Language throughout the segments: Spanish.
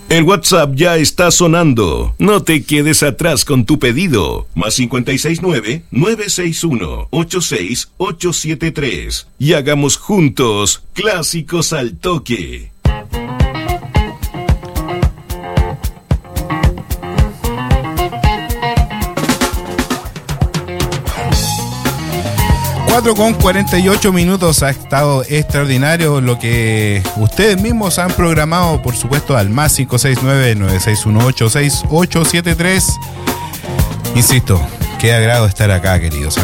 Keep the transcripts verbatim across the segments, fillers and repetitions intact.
El WhatsApp ya está sonando. No te quedes atrás con tu pedido. Más cincuenta y seis nueve, nueve seis uno, ocho seis ocho siete tres. Y hagamos juntos Clásicos al Toque. cuatro con cuarenta y ocho minutos. Ha estado extraordinario lo que ustedes mismos han programado, por supuesto, al más cinco seis nueve, nueve seis uno, ocho seis ocho siete tres. Insisto, qué agrado estar acá, queridos, ¿eh?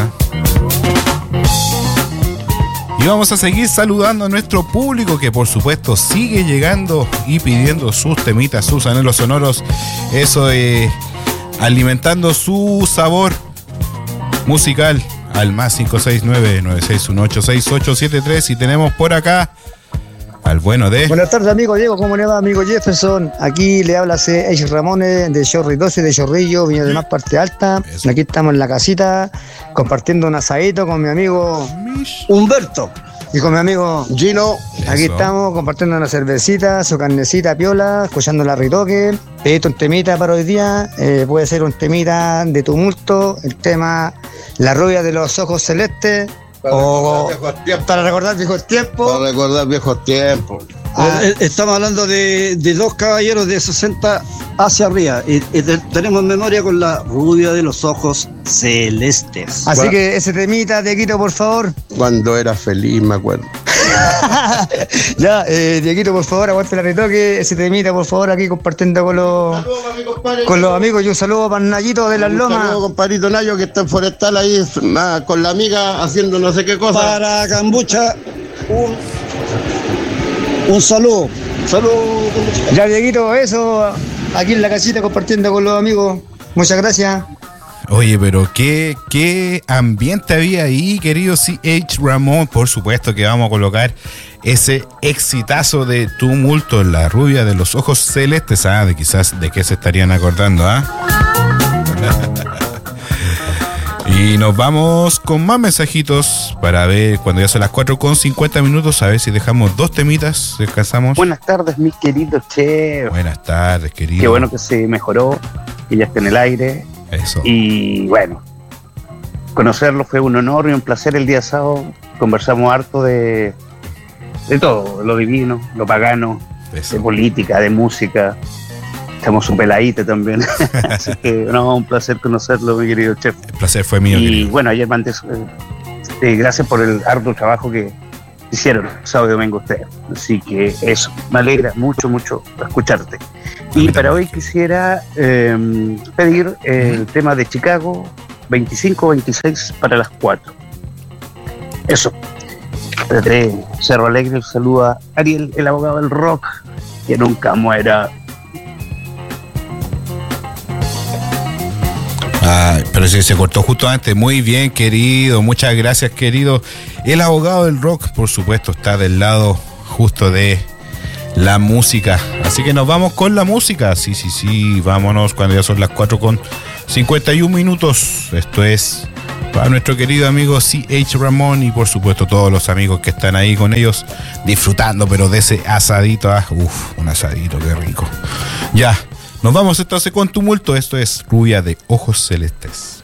Y vamos a seguir saludando a nuestro público que, por supuesto, sigue llegando y pidiendo sus temitas, sus anhelos sonoros. Eso es eh, alimentando su sabor musical al más cinco seis nueve, nueve seis uno, ocho seis ocho siete tres. Y tenemos por acá al bueno de... Buenas tardes, amigo Diego, ¿cómo le va, amigo Jefferson? Aquí le habla C H Ramones de Chorri doce, de Chorrillo, Viña del Mar, parte alta. Eso. Aquí estamos en la casita compartiendo un asadito con mi amigo Humberto y con mi amigo Gino. Aquí Eso. Estamos compartiendo una cervecita, su carnecita piola, escuchando la Ritoque. Pediste un temita para hoy día, eh, puede ser un temita de tumulto, el tema La rubia de los ojos celestes. Para, o, recordar viejos para recordar viejos tiempos. Para recordar viejos tiempos. Ah, Estamos hablando de, de dos caballeros de sesenta hacia arriba y, y te, tenemos memoria con la rubia de los ojos celestes. Así bueno, que ese temita, Dieguito, por favor. Cuando era feliz, me acuerdo. Ya, eh, Dieguito, por favor, aguante la Ritoque, ese temita, por favor, aquí compartiendo con los, saludo, compadre, con los amigos. Y un saludo para Nayito de las un Lomas. Un saludo, compadrito Nayo, que está en Forestal ahí con la amiga haciendo no sé qué cosa. Para Cambucha, un, un saludo. Saludo. Ya, Dieguito, eso, aquí en la casita compartiendo con los amigos. Muchas gracias. Oye, pero qué, qué ambiente había ahí, querido C H Ramón. Por supuesto que vamos a colocar ese exitazo de Tumulto en la rubia de los ojos celestes. Ah, de quizás de qué se estarían acordando, ¿ah? Y nos vamos con más mensajitos para ver cuando ya son las cuatro con cincuenta minutos, a ver si dejamos dos temitas, descansamos. Buenas tardes, mis queridos chefs. Buenas tardes, querido. Qué bueno que se mejoró, que ya está en el aire. Eso. Y bueno, conocerlo fue un honor y un placer el día sábado. Conversamos harto de, de todo, lo divino, lo pagano, Eso. de política, de música. Estamos un peladito también. Así que no, un placer conocerlo, mi querido chef. El placer fue mío, y querido. Bueno, ayer mandé, eh, gracias por el arduo trabajo que hicieron sábado y domingo ustedes. Así que eso, me alegra mucho, mucho escucharte. Y para hoy quisiera eh, pedir el ¿Mm? tema de Chicago, veinticinco veintiséis para las cuatro. Eso. Desde Cerro Alegre el saludo a Ariel, el abogado del rock, que nunca muera. Ah, pero si se cortó justo antes. Muy bien, querido. Muchas gracias, querido. El abogado del rock, por supuesto, está del lado justo de la música. Así que nos vamos con la música. Sí, sí, sí. Vámonos cuando ya son las cuatro con cincuenta y un minutos. Esto es para nuestro querido amigo C H Ramón y por supuesto todos los amigos que están ahí con ellos disfrutando, pero de ese asadito. Ah, uf, un asadito, qué rico. Ya. Nos vamos entonces con Tumulto. Esto es Rubia de Ojos Celestes.